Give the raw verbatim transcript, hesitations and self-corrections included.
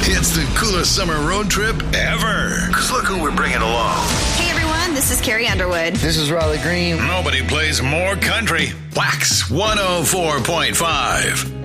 It's the coolest summer road trip ever. Because look who we're bringing along. Hey, everyone. This is Carrie Underwood. This is Riley Green. Nobody plays more country. Wax one oh four point five.